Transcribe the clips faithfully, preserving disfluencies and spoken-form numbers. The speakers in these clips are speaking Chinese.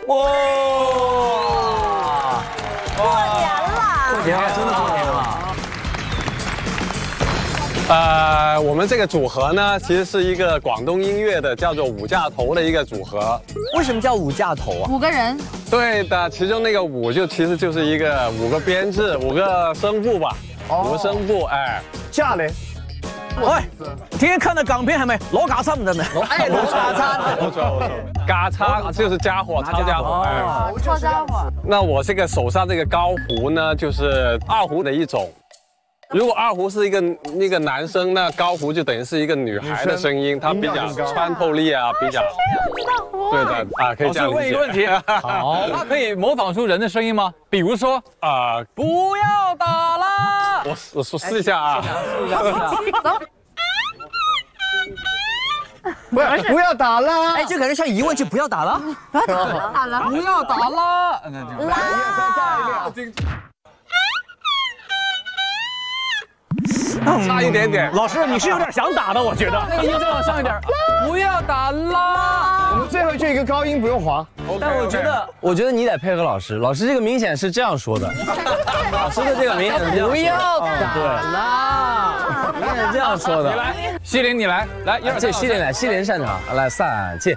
哇！ 过年了， 过年了，真的过年了。 呃，我们这个组合呢，其实是一个广东音乐的叫做五架头的一个组合。 为什么叫五架头啊？ 五个人。 对的，其中那个五就其实就是一个五个编制，五个声部吧，五个声部，哎， 架嘞。 喂，天天看到港片係咪攞架撐唔得咩？哎，攞架撐， 冇錯冇錯，嘎叉就是家伙，抄家伙，哎， 抄家伙。 那我这个手上这个高胡呢，就是二胡的一种。如果二胡是一个那个男生，那高胡就等于是一个女孩的声音，它比较穿透力啊，比较。对的啊，可以这样理解。 我问一个问题，好，它可以模仿出人的声音吗？比如说啊， 不要打啦， 我我说试一下啊， 走。 不要不要打啦！ 哎，就感觉像疑问句，不要打了， 不要打了，打了， 不要打啦， 啦， 差一点点。 老师，你是有点想打的，我觉得。 那个音再往上一点，不要打啦。 我们最后就一个高音不用滑。 但我觉得，我觉得你得配合老师，老师这个明显是这样说的，老师的这个明显是这样，不要打，对，那明显是这样说的。 你来，西林，你来，来，一二这西林来，西林擅长，来三起。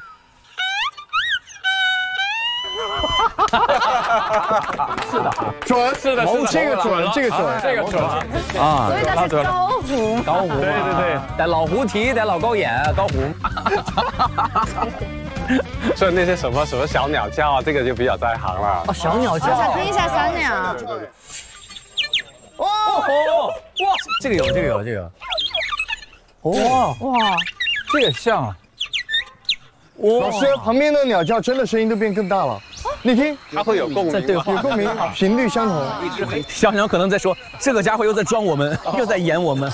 是的，准， 是的，是的， 这个准，这个准， 这个准啊！ 所以它是高胡， 高胡， 对对对， 得老胡提，得老高眼，高胡。 所以那些什么什么小鸟叫啊，这个就比较在行了。 哦，小鸟我叫。 想听一下小鸟。 哦哇，这个有，这个有，这个。哇哇，这个像啊！ 老师旁边的鸟叫，真的声音都变更大了。你听， 它会有共鸣， 对话有共鸣，频率相同。 小鸟可能在说，这个家伙又在装我们，又在演我们。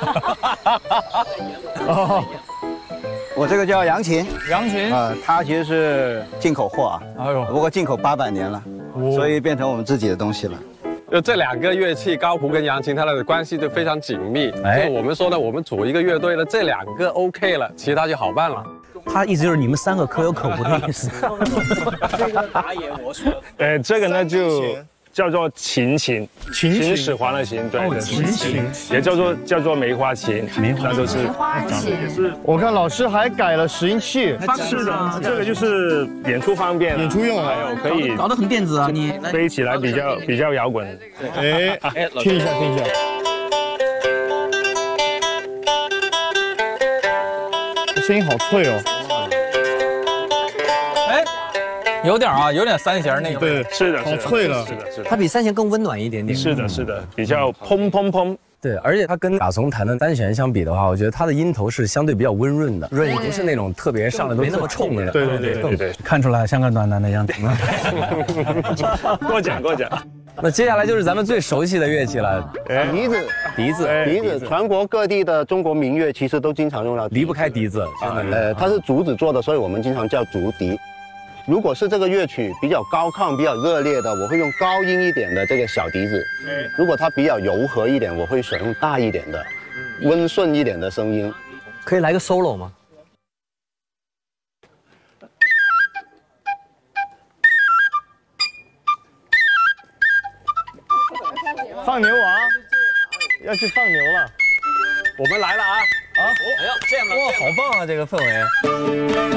哦， 我这个叫扬琴， 扬琴啊，它其实是进口货啊， 哎呦， 不过进口八百年了，所以变成我们自己的东西了。 就这两个乐器，高胡跟扬琴，它的关系就非常紧密。哎，我们说呢，我们组一个乐队了，这两个 OK 了，其他就好办了。 他意思就是你们三个可有可无的意思。 这个打野我说， 呃，这个呢就叫做琴琴， 琴秦始皇的琴，对， 哦，琴琴也叫做叫做梅花琴，梅花都是。 梅花琴是， 我看老师还改了拾音器。 是的，这个就是演出方便， 演出用还有可以搞得很电子啊，你飞起来比较比较摇滚。 哎，听一下，听一下。 声音好脆哦！ 哎，有点啊，有点三弦那个。 对，是的， 好脆了。 是的，是的。 它比三弦更温暖一点点。 是的，是的，比较砰砰砰。 对，而且它跟打从弹的单弦相比的话，我觉得它的音头是相对比较温润的，润不是那种特别上来都没那么冲的。 对对对对对， 看出来像个暖男的样子。 过奖过奖。 那接下来就是咱们最熟悉的乐器了， 笛子， 笛子， 笛子，全国各地的中国民乐其实都经常用到， 离不开笛子。 呃，它是竹子做的，所以我们经常叫竹笛。如果是这个乐曲比较高亢、比较热烈的，我会用高音一点的这个小笛子；如果它比较柔和一点，我会选用大一点的、温顺一点的声音。 可以来个 solo 吗？ 放牛娃要去放牛了， 我们来了啊！ 啊，哎呀，这样吧，哇，好棒啊，这个氛围。